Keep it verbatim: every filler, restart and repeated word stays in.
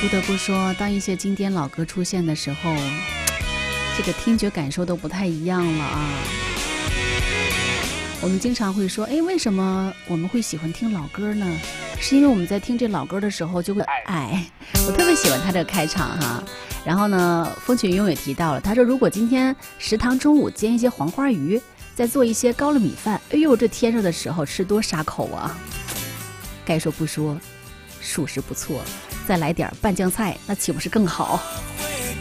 不得不说，当一些经典老歌出现的时候，这个听觉感受都不太一样了啊。我们经常会说，哎，为什么我们会喜欢听老歌呢？是因为我们在听这老歌的时候就会爱。我特别喜欢他这个开场哈。然后呢，风起云涌也提到了，他说如果今天食堂中午煎一些黄花鱼，再做一些高粱米饭，哎呦，这天热的时候吃多沙口啊！该说不说，属实不错。再来点拌酱菜，那岂不是更好？